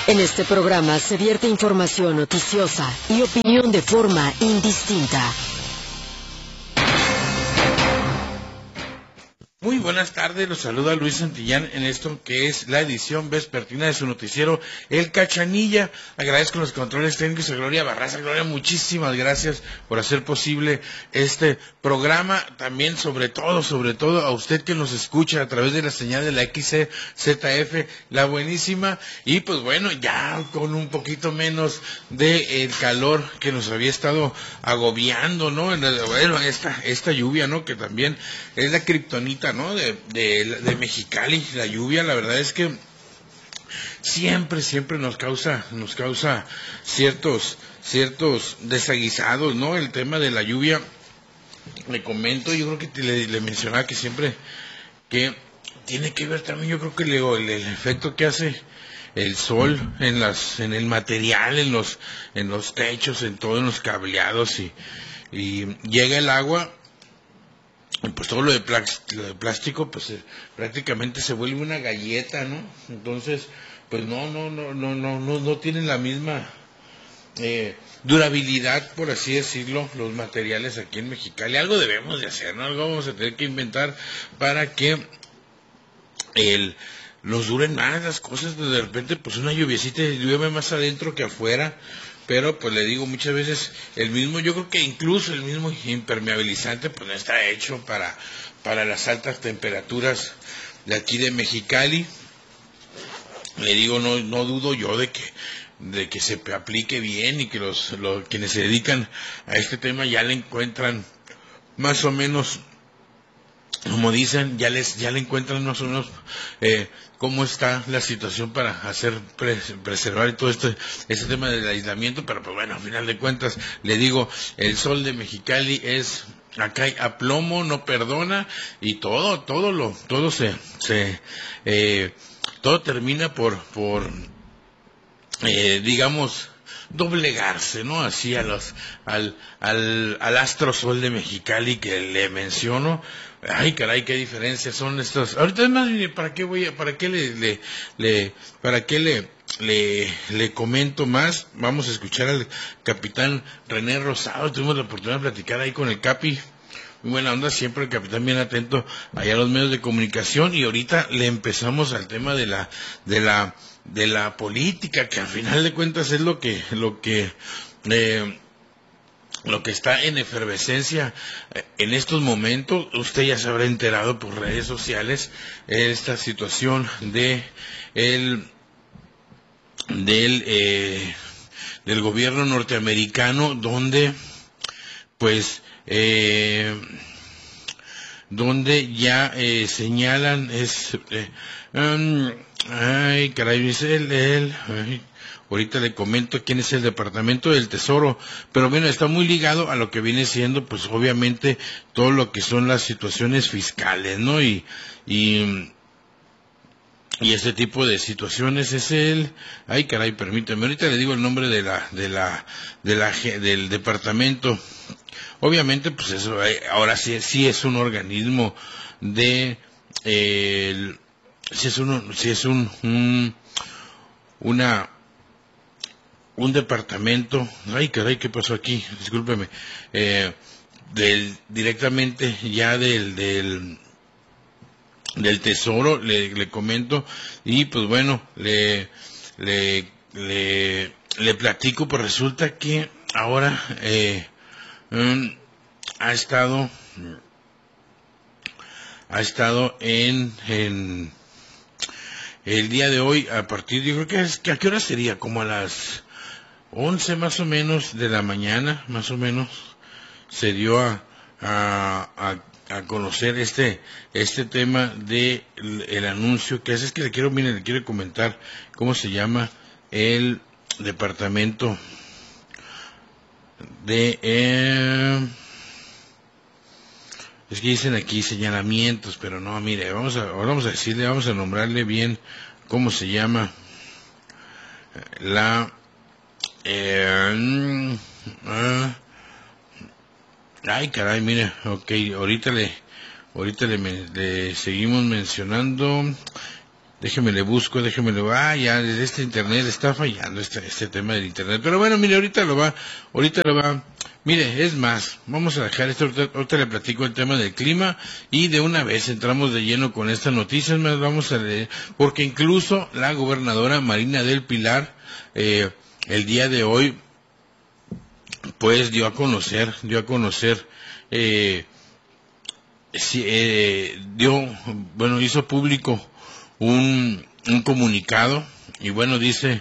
En este programa se vierte información noticiosa y opinión de forma indistinta. Muy buenas tardes, los saluda Luis Santillán en esto que es la edición vespertina de su noticiero El Cachanilla. Agradezco los controles técnicos a Gloria Barraza. Gloria, muchísimas gracias por hacer posible este programa. También, sobre todo a usted que nos escucha a través de la señal de la XCZF, la buenísima. Y pues bueno, ya con un poquito menos de el calor que nos había estado agobiando, ¿no? Bueno, esta lluvia, ¿no? Que también es la kriptonita, ¿no? De Mexicali, la lluvia, la verdad es que siempre nos causa ciertos desaguisados, ¿no? El tema de la lluvia, le comento, yo creo que le mencionaba que siempre que tiene que ver también, yo creo que el efecto que hace el sol en el material, en los techos, en todo, en los cableados, y llega el agua. Pues todo lo de plástico, pues prácticamente se vuelve una galleta, ¿no? Entonces, pues no tienen la misma durabilidad, por así decirlo, los materiales aquí en Mexicali. Algo debemos de hacer, ¿no? Algo vamos a tener que inventar para que nos duren más las cosas. De repente, pues una lluviecita llueve más adentro que afuera. Pero pues le digo, muchas veces yo creo que incluso el mismo impermeabilizante pues no está hecho para las altas temperaturas de aquí de Mexicali. Le digo, no dudo yo de que se aplique bien, y que quienes se dedican a este tema ya le encuentran más o menos, como dicen, ya le encuentran más o menos cómo está la situación para hacer preservar todo este tema del aislamiento. Pero pues bueno, al final de cuentas, le digo, el sol de Mexicali es acá hay aplomo, no perdona, y todo termina por digamos, doblegarse, ¿no? Así al astro sol de Mexicali que le menciono. Ay, caray, qué diferencias son estas. Ahorita es más, ¿para qué le comento más? Vamos a escuchar al capitán René Rosado. Tuvimos la oportunidad de platicar ahí con el Capi. Muy buena onda, siempre el capitán bien atento allá a los medios de comunicación. Y ahorita le empezamos al tema de la política, que al final de cuentas es lo que está en efervescencia en estos momentos. Usted ya se habrá enterado por redes sociales esta situación del gobierno norteamericano, donde pues donde ya señalan ay, caray, dice ahorita le comento quién es el Departamento del Tesoro, pero bueno, está muy ligado a lo que viene siendo, pues obviamente, todo lo que son las situaciones fiscales, ¿no? Y este tipo de situaciones es ay, caray, permítame, ahorita le digo el nombre del departamento. Obviamente, pues eso, ahora sí es un organismo sí es un departamento. Ay, caray, ¿qué pasó aquí? Discúlpeme. Directamente ya del Tesoro, le comento. Y pues bueno, le platico. Pues resulta que ahora ha estado en el día de hoy, a partir, yo creo que ¿a qué hora sería? Como a las 11 más o menos de la mañana, más o menos, se dio a conocer este tema de el anuncio que hace. Es que le quiero comentar cómo se llama el departamento es que dicen aquí señalamientos, pero no, mire, vamos a nombrarle bien cómo se llama ay, caray, mire, ok, ahorita le seguimos mencionando. déjeme le busco, ya este internet está fallando, este tema del internet, pero bueno, mire, ahorita lo va, mire, es más, vamos a dejar esto, ahorita le platico el tema del clima, y de una vez entramos de lleno con estas noticias, más vamos a leer, porque incluso la gobernadora Marina del Pilar, el día de hoy, pues dio a conocer, hizo público un comunicado, y bueno, dice,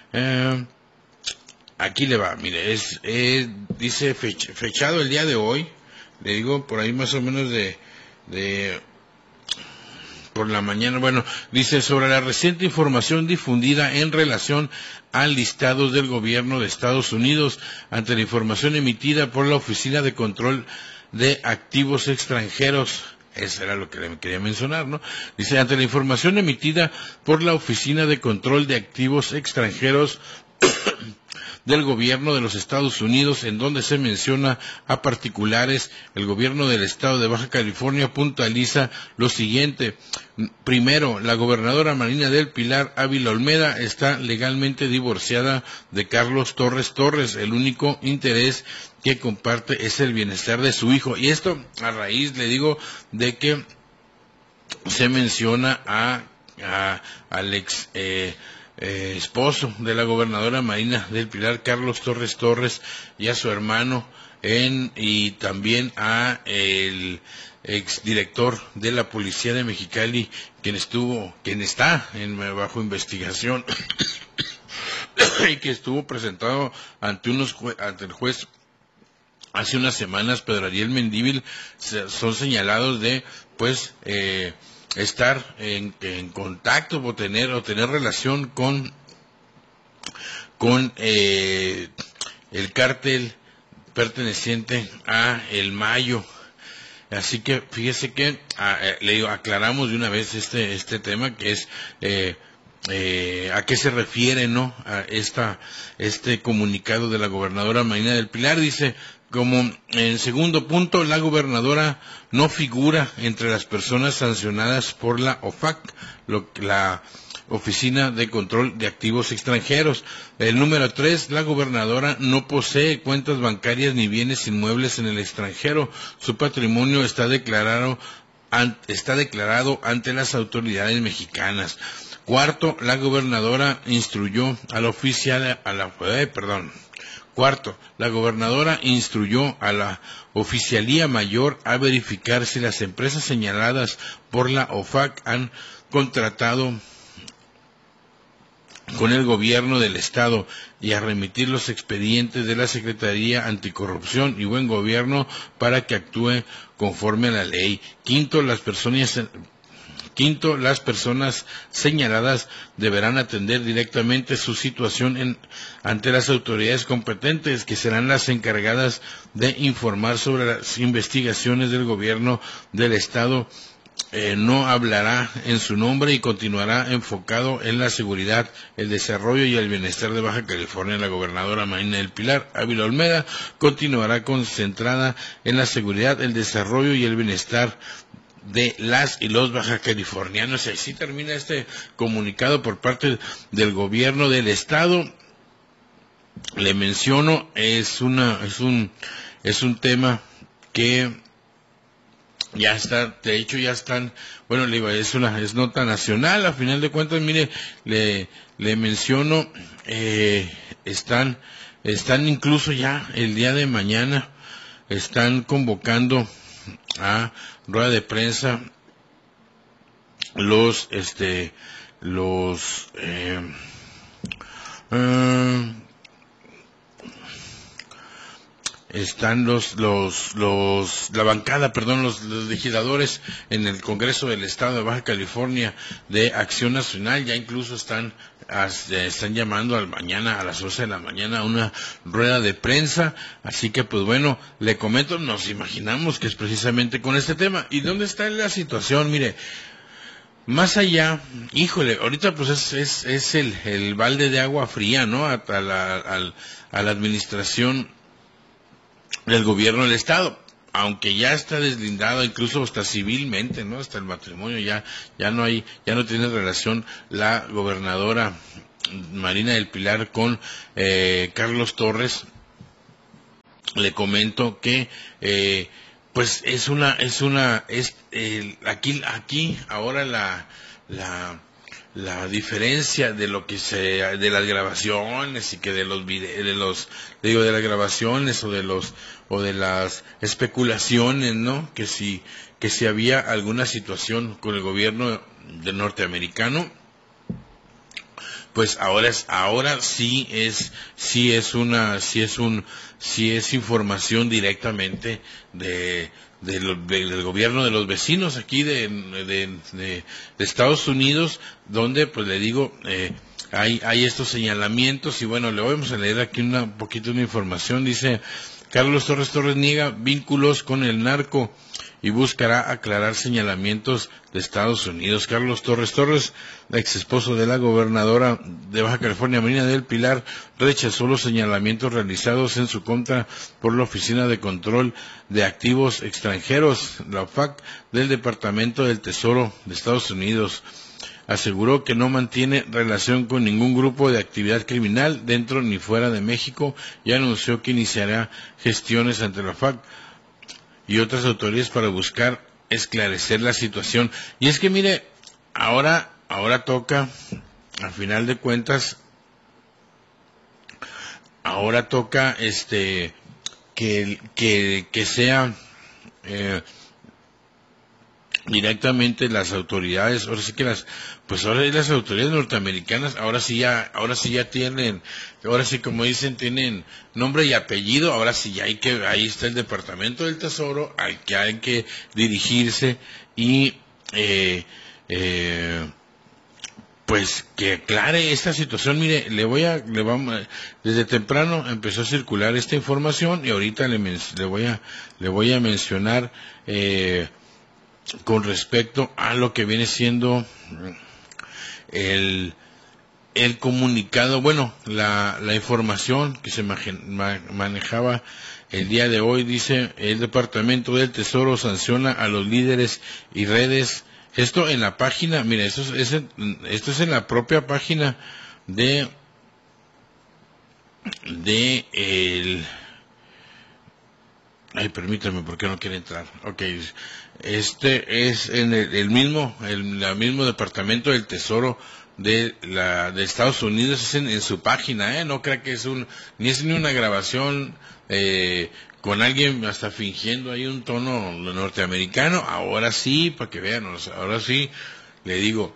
aquí le va, mire, dice fechado el día de hoy, le digo por ahí más o menos de por la mañana, bueno, dice sobre la reciente información difundida en relación al listado del gobierno de Estados Unidos ante la información emitida por la Oficina de Control de Activos Extranjeros. Eso era lo que le quería mencionar, ¿no? Dice, ante la información emitida por la Oficina de Control de Activos Extranjeros del gobierno de los Estados Unidos, en donde se menciona a particulares, el gobierno del estado de Baja California puntualiza lo siguiente. Primero, la gobernadora Marina del Pilar Ávila Olmeda está legalmente divorciada de Carlos Torres Torres. El único interés que comparte es el bienestar de su hijo. Y esto a raíz, le digo, de que se menciona al ex esposo de la gobernadora Marina del Pilar, Carlos Torres Torres, y a su hermano, y también a el exdirector de la policía de Mexicali, quien está bajo investigación y que estuvo presentado ante el juez hace unas semanas. Pedro Ariel Mendívil, son señalados de estar en contacto o tener relación con el cártel perteneciente a El Mayo. Así que fíjese que le digo, aclaramos de una vez este tema, que es a qué se refiere, ¿no? A este comunicado de la gobernadora Marina del Pilar. Dice, como en segundo punto, la gobernadora no figura entre las personas sancionadas por la OFAC, la Oficina de Control de Activos Extranjeros. El número 3, la gobernadora no posee cuentas bancarias ni bienes inmuebles en el extranjero. Su patrimonio está declarado ante las autoridades mexicanas. Cuarto, la gobernadora instruyó la gobernadora instruyó a la Oficialía Mayor a verificar si las empresas señaladas por la OFAC han contratado con el gobierno del estado, y a remitir los expedientes de la Secretaría Anticorrupción y Buen Gobierno para que actúe conforme a la ley. Quinto, las personas señaladas deberán atender directamente su situación ante las autoridades competentes, que serán las encargadas de informar sobre las investigaciones del gobierno del estado. No hablará en su nombre y continuará enfocado en la seguridad, el desarrollo y el bienestar de Baja California. La gobernadora Marina del Pilar Ávila Olmeda continuará concentrada en la seguridad, el desarrollo y el bienestar de las y los baja californianos. Y así termina este comunicado por parte del gobierno del estado. Le menciono, es un tema que ya está, de hecho ya están, bueno, es nota nacional. A final de cuentas, mire, le menciono, están incluso ya el día de mañana, están convocando a rueda de prensa están la bancada, los legisladores en el Congreso del Estado de Baja California de Acción Nacional. Ya incluso están llamando mañana a las 11 de la mañana a una rueda de prensa. Así que pues bueno, le comento, nos imaginamos que es precisamente con este tema. ¿Y dónde está la situación? Mire, más allá, híjole, ahorita pues es el balde de agua fría, ¿no? A la administración del gobierno del estado. aunque ya está deslindado, incluso hasta civilmente, ¿no? Hasta el matrimonio ya no tiene relación la gobernadora Marina del Pilar con Carlos Torres. Le comento que pues aquí ahora la diferencia de lo que de las grabaciones y que de las grabaciones o de las especulaciones, ¿no? Que si había alguna situación con el gobierno del norteamericano, pues ahora sí es información directamente del gobierno de los vecinos aquí de Estados Unidos, donde pues le digo hay estos señalamientos. Y bueno, le vamos a leer aquí un poquito una información. Dice: Carlos Torres niega vínculos con el narco y buscará aclarar señalamientos de Estados Unidos. Carlos Torres, ex esposo de la gobernadora de Baja California, Marina del Pilar, rechazó los señalamientos realizados en su contra por la Oficina de Control de Activos Extranjeros, la OFAC, del Departamento del Tesoro de Estados Unidos. Aseguró que no mantiene relación con ningún grupo de actividad criminal dentro ni fuera de México y anunció que iniciará gestiones ante la OFAC y otras autoridades para buscar esclarecer la situación. Y es que mire, ahora toca, a final de cuentas, que sea directamente las autoridades, ahora sí las autoridades norteamericanas, ahora sí como dicen, tienen nombre y apellido. Ahora sí ya ahí está el Departamento del Tesoro al que hay que dirigirse y pues que aclare esta situación. Mire, desde temprano empezó a circular esta información y ahorita le voy a mencionar con respecto a lo que viene siendo el comunicado, bueno, la información que se manejaba el día de hoy. Dice: el Departamento del Tesoro sanciona a los líderes y redes. Esto en la página, mira, esto es en la propia página ay, permítame, porque no quiere entrar. Okay. Este es en el mismo Departamento del Tesoro de Estados Unidos, es en su página, no crea que ni es una grabación con alguien hasta fingiendo ahí un tono norteamericano. Ahora sí, para que vean, ahora sí, le digo,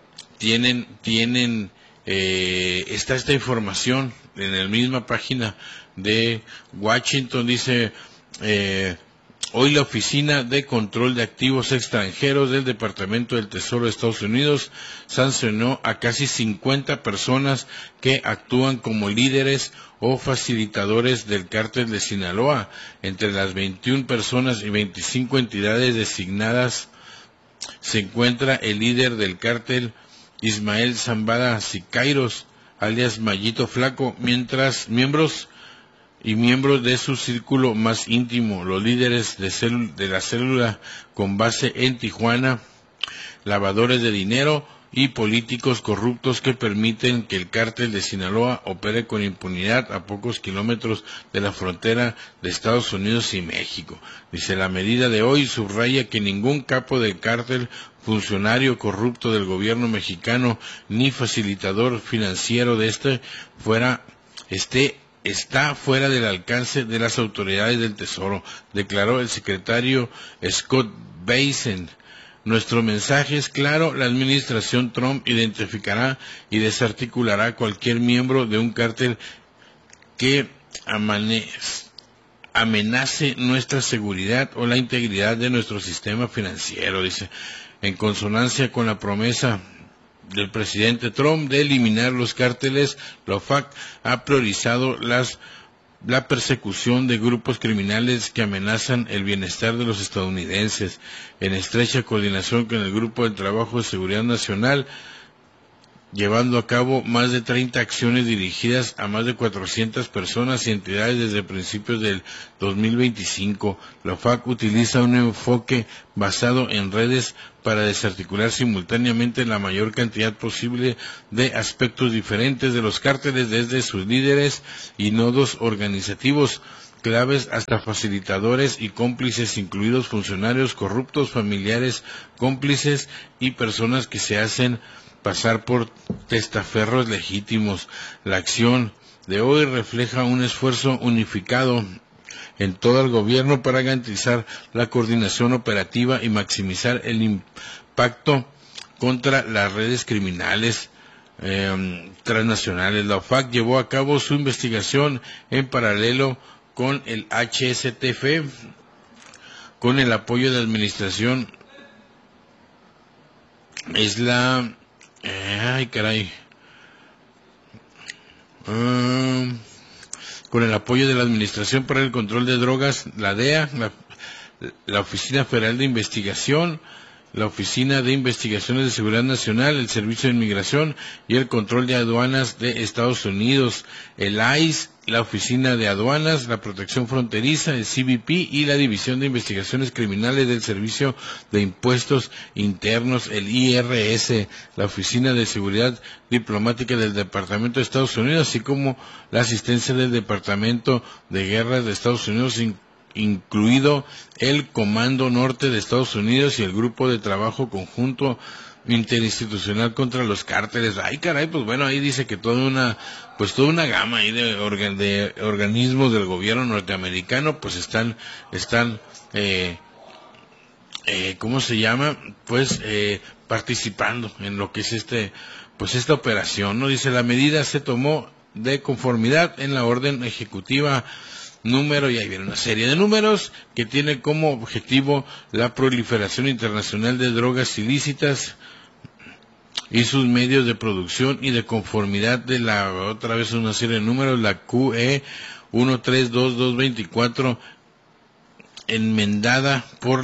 está esta información en la misma página de Washington. Dice: hoy la Oficina de Control de Activos Extranjeros del Departamento del Tesoro de Estados Unidos sancionó a casi 50 personas que actúan como líderes o facilitadores del cártel de Sinaloa. Entre las 21 personas y 25 entidades designadas se encuentra el líder del cártel, Ismael Zambada Siqueiros, alias Mayito Flaco, miembros de su círculo más íntimo, los líderes de la célula con base en Tijuana, lavadores de dinero y políticos corruptos que permiten que el cártel de Sinaloa opere con impunidad a pocos kilómetros de la frontera de Estados Unidos y México. Dice: la medida de hoy subraya que ningún capo del cártel, funcionario corrupto del gobierno mexicano ni facilitador financiero de está fuera del alcance de las autoridades del Tesoro, declaró el secretario Scott Bessent. Nuestro mensaje es claro: la administración Trump identificará y desarticulará cualquier miembro de un cártel que amenace nuestra seguridad o la integridad de nuestro sistema financiero. Dice: en consonancia con la promesa del presidente Trump de eliminar los cárteles, la OFAC ha priorizado la persecución de grupos criminales que amenazan el bienestar de los estadounidenses, en estrecha coordinación con el Grupo de Trabajo de Seguridad Nacional. llevando a cabo más de 30 acciones dirigidas a más de 400 personas y entidades desde principios del 2025. La OFAC utiliza un enfoque basado en redes para desarticular simultáneamente la mayor cantidad posible de aspectos diferentes de los cárteles, desde sus líderes y nodos organizativos claves hasta facilitadores y cómplices, incluidos funcionarios corruptos, familiares, cómplices y personas que se hacen pasar por testaferros legítimos. La acción de hoy refleja un esfuerzo unificado en todo el gobierno para garantizar la coordinación operativa y maximizar el impacto contra las redes criminales transnacionales. La OFAC llevó a cabo su investigación en paralelo con el HSTF, con el apoyo de la administración. Es la... con el apoyo de la Administración para el Control de Drogas, la DEA, la Oficina Federal de Investigación, la Oficina de Investigaciones de Seguridad Nacional, el Servicio de Inmigración y el Control de Aduanas de Estados Unidos, el ICE, la Oficina de Aduanas, la Protección Fronteriza, el CBP y la División de Investigaciones Criminales del Servicio de Impuestos Internos, el IRS, la Oficina de Seguridad Diplomática del Departamento de Estados Unidos, así como la asistencia del Departamento de Guerra de Estados Unidos, incluido el Comando Norte de Estados Unidos y el Grupo de Trabajo Conjunto Interinstitucional contra los Cárteles. Ay, caray, pues bueno, ahí dice que toda una gama ahí de organismos del gobierno norteamericano, pues están ¿cómo se llama? Pues participando en lo que es esta operación, ¿no? Dice, la medida se tomó de conformidad en la orden ejecutiva número, y ahí viene una serie de números, que tiene como objetivo la proliferación internacional de drogas ilícitas y sus medios de producción, y de conformidad de otra vez una serie de números, la QE 132224, enmendada por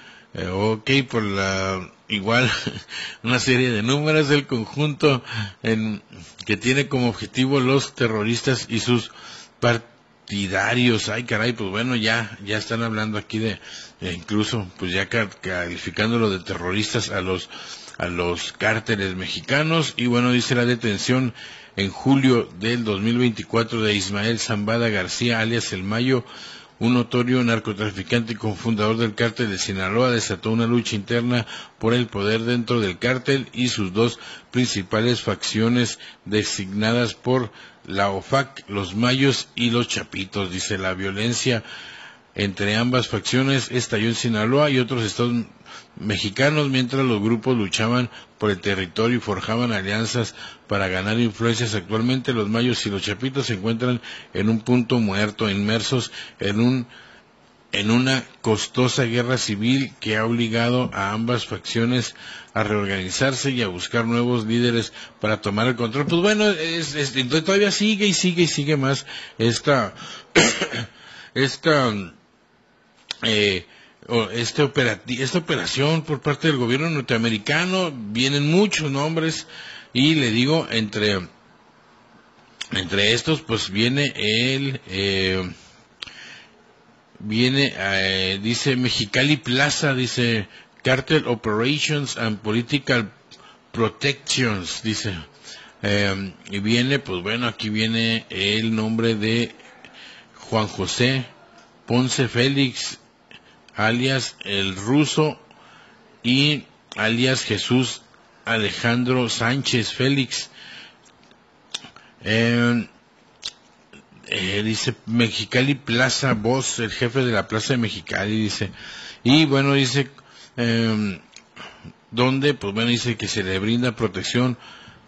igual una serie de números del conjunto que tiene como objetivo los terroristas y sus partidarios. Ay, caray, pues bueno, ya están hablando aquí de incluso pues ya calificándolo de terroristas a los cárteles mexicanos. Y bueno, dice, la detención en julio del 2024 de Ismael Zambada García, alias El Mayo, un notorio narcotraficante y cofundador del cártel de Sinaloa, desató una lucha interna por el poder dentro del cártel y sus dos principales facciones designadas por la OFAC, los Mayos y los Chapitos. Dice, la violencia entre ambas facciones estalló en Sinaloa y otros estados mexicanos, mientras los grupos luchaban por el territorio y forjaban alianzas para ganar influencias. Actualmente los Mayos y los Chapitos se encuentran en un punto muerto, inmersos en una costosa guerra civil que ha obligado a ambas facciones a reorganizarse y a buscar nuevos líderes para tomar el control. Pues bueno, entonces todavía sigue más esta operación por parte del gobierno norteamericano. Vienen muchos nombres, y le digo, entre estos pues viene dice Mexicali Plaza, dice Cartel Operations and Political Protections, dice, y viene, pues bueno, aquí viene el nombre de Juan José Ponce Félix, alias El Ruso, y alias Jesús Alejandro Sánchez Félix. Dice Mexicali Plaza Boss, el jefe de la Plaza de Mexicali, dice. Y bueno, dice donde, pues bueno, dice que se le brinda protección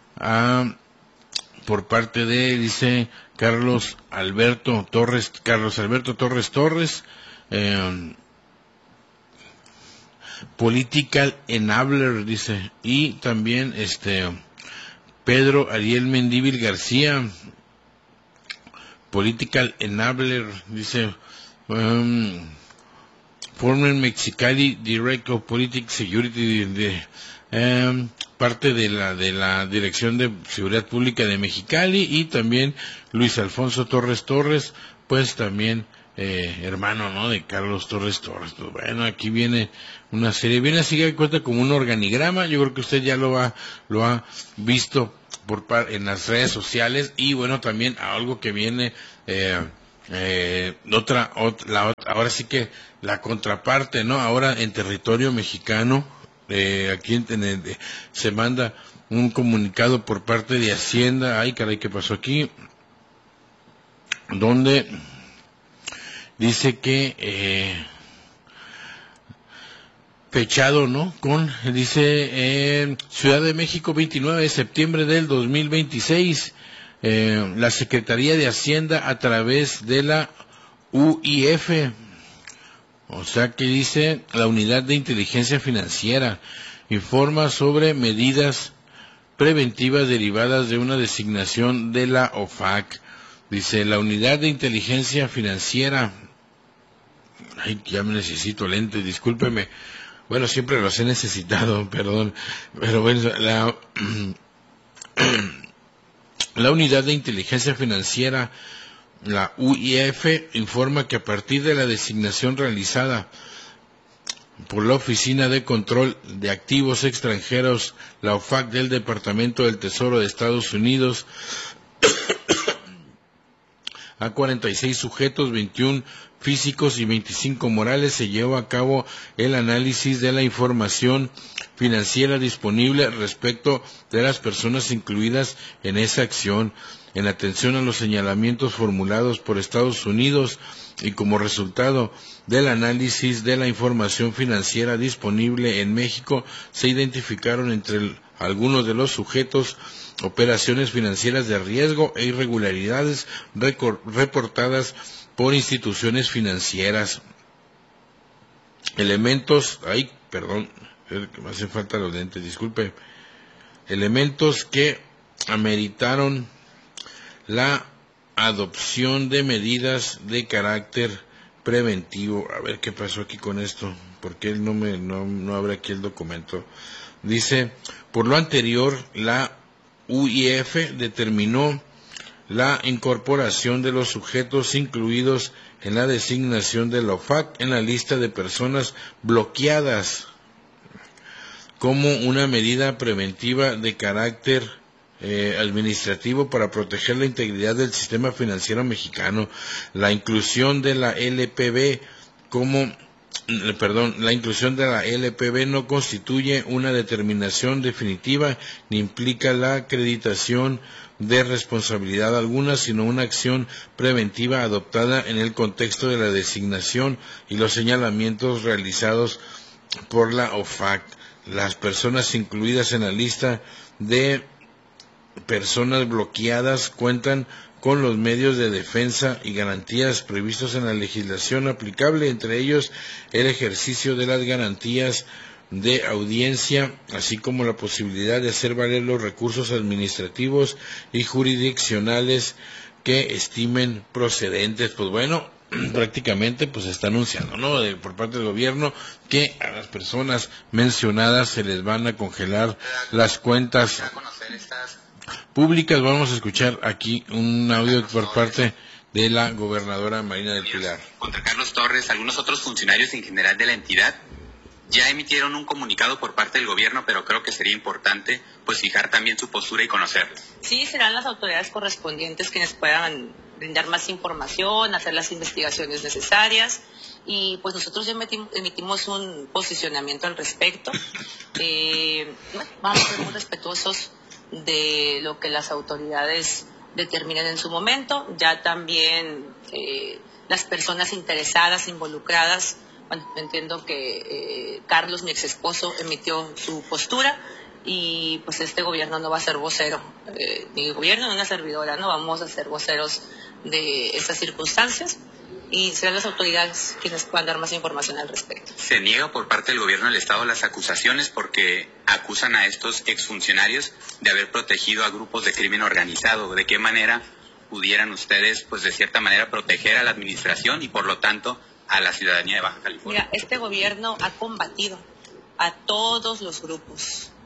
por parte de, dice, Carlos Alberto Torres Political Enabler, dice, y también Pedro Ariel Mendívil García, Political Enabler, dice, former Mexicali Director of Political Security, parte de la Dirección de Seguridad Pública de Mexicali, y también Luis Alfonso Torres Torres, pues también hermano, ¿no?, de Carlos Torres Torres. Pues bueno, aquí viene una serie, viene así que cuenta como un organigrama. Yo creo que usted ya lo ha visto en las redes sociales, y bueno, también algo que viene ahora sí que la contraparte, ¿no? Ahora en territorio mexicano, aquí se manda un comunicado por parte de Hacienda. Ay, caray, ¿qué pasó aquí? Donde dice que fechado, ¿no? Dice Ciudad de México, 29 de septiembre del 2026, la Secretaría de Hacienda a través de la UIF, o sea que dice la Unidad de Inteligencia Financiera, informa sobre medidas preventivas derivadas de una designación de la OFAC. Dice la Unidad de Inteligencia Financiera. Ay, ya me necesito lentes, discúlpeme. Bueno, siempre los he necesitado, perdón. Pero bueno, la Unidad de Inteligencia Financiera, la UIF, informa que a partir de la designación realizada por la Oficina de Control de Activos Extranjeros, la OFAC del Departamento del Tesoro de Estados Unidos, a 46 sujetos, 21 físicos y 25 morales, se lleva a cabo el análisis de la información financiera disponible respecto de las personas incluidas en esa acción, en atención a los señalamientos formulados por Estados Unidos, y como resultado del análisis de la información financiera disponible en México, se identificaron entre algunos de los sujetos operaciones financieras de riesgo e irregularidades reportadas por instituciones financieras. Elementos me hacen falta los lentes, disculpe. Elementos que ameritaron la adopción de medidas de carácter preventivo. A ver qué pasó aquí con esto, porque él no abre aquí el documento. Dice, por lo anterior, la UIF determinó la incorporación de los sujetos incluidos en la designación de la OFAC en la lista de personas bloqueadas como una medida preventiva de carácter administrativo para proteger la integridad del sistema financiero mexicano. La inclusión de la LPB no constituye una determinación definitiva ni implica la acreditación de responsabilidad alguna, sino una acción preventiva adoptada en el contexto de la designación y los señalamientos realizados por la OFAC. Las personas incluidas en la lista de personas bloqueadas cuentan con los medios de defensa y garantías previstos en la legislación aplicable, entre ellos el ejercicio de las garantías de audiencia, así como la posibilidad de hacer valer los recursos administrativos y jurisdiccionales que estimen procedentes. Pues bueno, prácticamente pues se está anunciando, ¿no?, por parte del gobierno, que a las personas mencionadas se les van a congelar las cuentas públicas. Vamos a escuchar aquí un audio por parte de la gobernadora Marina del Pilar. Contra Carlos Torres, algunos otros funcionarios en general de la entidad ya emitieron un comunicado por parte del gobierno, pero creo que sería importante pues fijar también su postura y conocerla. Sí, serán las autoridades correspondientes quienes puedan brindar más información, hacer las investigaciones necesarias, y pues nosotros ya emitimos un posicionamiento al respecto. Vamos a ser muy respetuosos de lo que las autoridades determinen en su momento. Ya también las personas interesadas, involucradas, bueno, entiendo que Carlos, mi ex esposo, emitió su postura, y pues este gobierno no va a ser vocero, ni el gobierno ni una servidora, no vamos a ser voceros de estas circunstancias, y serán las autoridades quienes puedan dar más información al respecto. Se niega por parte del gobierno del Estado las acusaciones porque acusan a estos exfuncionarios de haber protegido a grupos de crimen organizado. ¿De qué manera pudieran ustedes, pues de cierta manera, proteger a la administración y por lo tanto a la ciudadanía de Baja California? Mira, este gobierno ha combatido a todos los grupos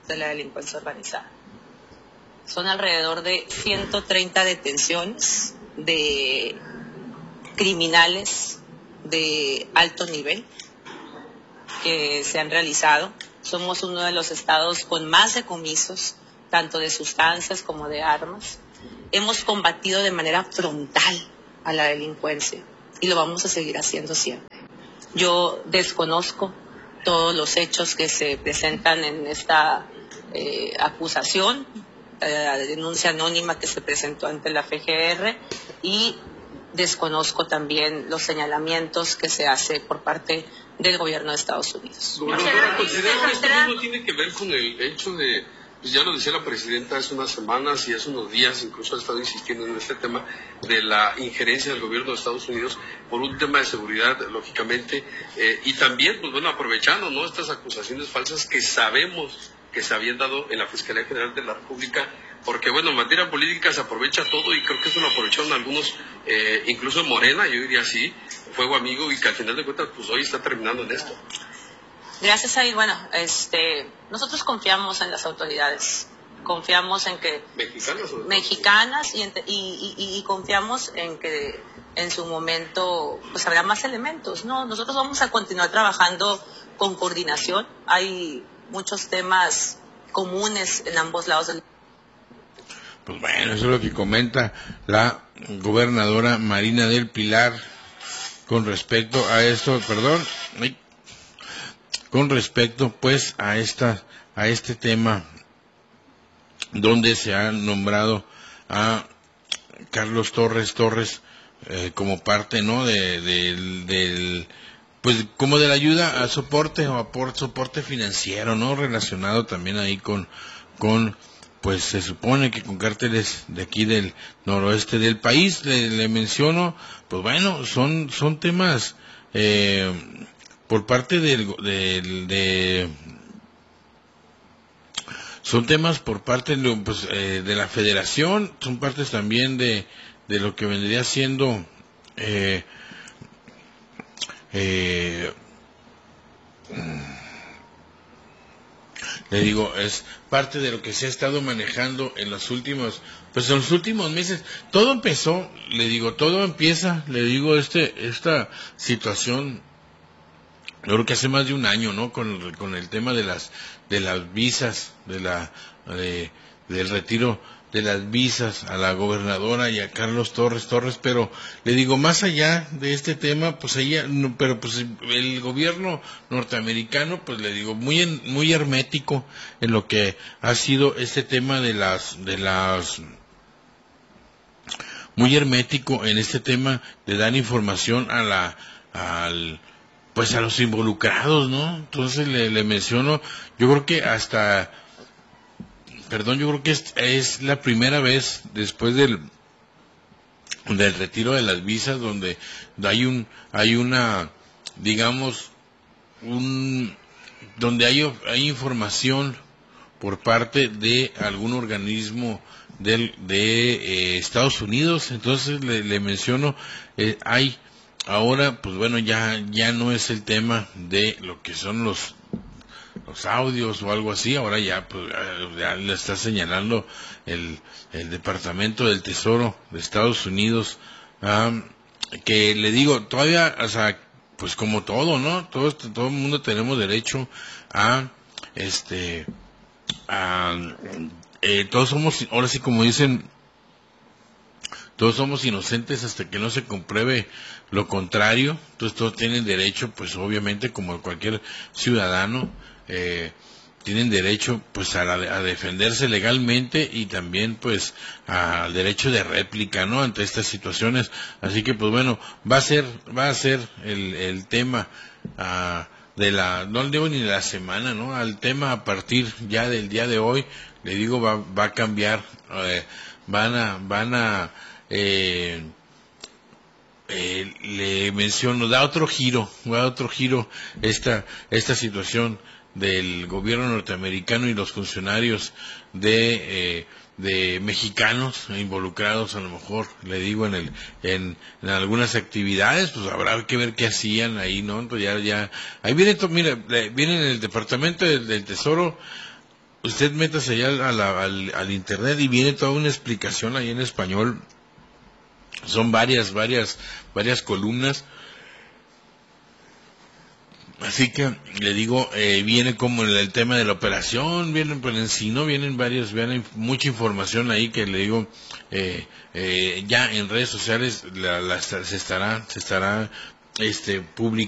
de la delincuencia organizada. Son alrededor de 130 detenciones de criminales de alto nivel que se han realizado. Somos uno de los estados con más decomisos, tanto de sustancias como de armas. Hemos combatido de manera frontal a la delincuencia y lo vamos a seguir haciendo siempre. Yo desconozco todos los hechos que se presentan en esta acusación, la denuncia anónima que se presentó ante la FGR, y desconozco también los señalamientos que se hace por parte del gobierno de Estados Unidos. Gobernadora, ¿considera que esto mismo tiene que ver con el hecho de, pues ya lo decía la presidenta hace unas semanas y hace unos días, incluso ha estado insistiendo en este tema de la injerencia del gobierno de Estados Unidos por un tema de seguridad, lógicamente, y también, pues bueno, aprovechando, ¿no?, estas acusaciones falsas que sabemos que se habían dado en la Fiscalía General de la República, porque bueno, en materia política se aprovecha todo y creo que eso lo aprovecharon algunos, incluso en Morena, yo diría así, fuego amigo, y que al final de cuentas pues hoy está terminando en esto. Gracias a bueno, nosotros confiamos en las autoridades, confiamos en que mexicanas y confiamos en que en su momento pues habrá más elementos, ¿no? Nosotros vamos a continuar trabajando con coordinación, hay muchos temas comunes en ambos lados del... Pues bueno, eso es lo que comenta la gobernadora Marina del Pilar con respecto a esto, con respecto pues a este tema donde se ha nombrado a Carlos Torres como parte, ¿no?, del pues como de la ayuda a soporte o aporte, soporte financiero, ¿no?, relacionado también ahí con pues se supone que con cárteles de aquí del noroeste del país. Le menciono, pues bueno, son temas por parte son temas por parte de la federación, son partes también de lo que vendría siendo le digo, es parte de lo que se ha estado manejando en los últimos meses. Todo empezó, todo empieza, esta situación, yo creo que hace más de un año, ¿no?, con el tema de las visas, del retiro de las visas a la gobernadora y a Carlos Torres, pero le digo, más allá de este tema, pues pero pues el gobierno norteamericano, pues le digo, muy hermético en lo que ha sido este tema muy hermético en este tema de dar información pues a los involucrados, ¿no? Entonces le menciono, yo creo que es la primera vez después del retiro de las visas donde donde hay información por parte de algún organismo de Estados Unidos. Entonces le menciono, hay ahora, pues bueno, ya no es el tema de lo que son los audios o algo así. Ahora ya, pues, ya le está señalando el Departamento del Tesoro de Estados Unidos, que le digo, todavía, o sea, pues como todo, ¿no? Todo el mundo tenemos derecho todos somos, ahora sí como dicen, todos somos inocentes hasta que no se compruebe lo contrario. Entonces todos tienen derecho, pues obviamente como cualquier ciudadano, tienen derecho pues a defenderse legalmente y también pues al derecho de réplica, ¿no?, ante estas situaciones. Así que pues bueno, va a ser el tema no le digo ni de la semana, ¿no?, al tema a partir ya del día de hoy, le digo, va a cambiar, le menciono, da otro giro esta situación del gobierno norteamericano y los funcionarios de mexicanos involucrados, a lo mejor, le digo, en algunas actividades. Pues habrá que ver qué hacían ahí, ¿no? Entonces ya ahí viene, mira, viene en el Departamento del Tesoro, usted métase allá al internet y viene toda una explicación ahí en español. Son varias columnas. Así que le digo, viene como el tema de la operación, vienen por encima, vienen mucha información ahí que le digo, ya en redes sociales se estará publicando.